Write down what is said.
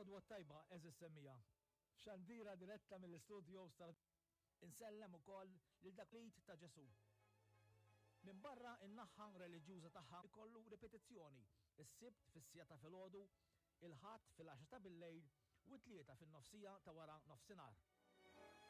Lodwa tajba eżis semmija. Xandira diretta mill-studio star insellem ukoll lil dak li ta' Ġesu. Min barra in-naħħa reliġjuża tagħha ikollu ripetizzjoni is-sibt fis-sija ta' filgħodu, il-ħadd fil-10 ta' bil-lejl u t-tlieta fin-nofsija ta' wara nofsinhar.